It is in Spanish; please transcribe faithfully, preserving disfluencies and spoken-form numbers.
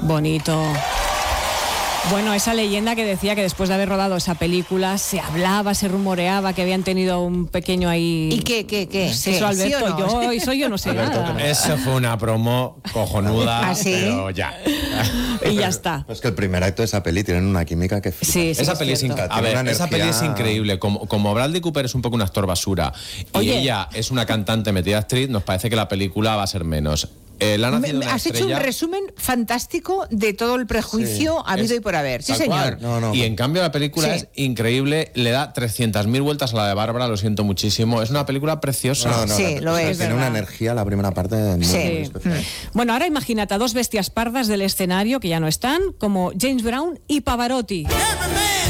Bonito. Bueno, esa leyenda que decía que después de haber rodado esa película se hablaba, se rumoreaba que habían tenido un pequeño ahí... ¿Y qué, qué, qué? Pues eso, ¿Sí Alberto, o no? yo, eso yo no sé nada. Eso fue una promo cojonuda, ¿Ah, sí? pero ya. Y ya está. Es que el primer acto de esa peli tienen una química que... flipa. Sí, sí, esa es peli es cierto. inca- a Tiene ver, una esa peli es energía- increíble. Como, como Bradley Cooper es un poco un actor basura y Oye. ella es una cantante metida actriz, nos parece que la película va a ser menos. Eh, la ha Me- nacido me- una has hecho estrella- un resumen fantástico de todo el prejuicio Sí. habido Es- y por haber. Sí, tal señor. cual. No, no. Y en cambio la película Sí. es increíble, le da trescientas mil vueltas a la de Bárbara, lo siento muchísimo. Es una película preciosa. No, no, Sí, la- lo o sea, es, Tiene verdad. una energía la primera parte muy, Sí. muy especial. Bueno, ahora imagínate a dos bestias pardas del escenario que ya no están, como James Brown y Pavarotti.